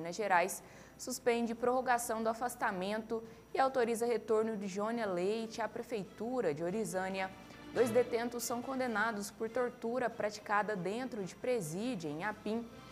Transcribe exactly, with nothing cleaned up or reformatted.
Minas Gerais, suspende prorrogação do afastamento e autoriza retorno de Jônia Leite à Prefeitura de Orizânia. Dois detentos são condenados por tortura praticada dentro de presídio em Apim.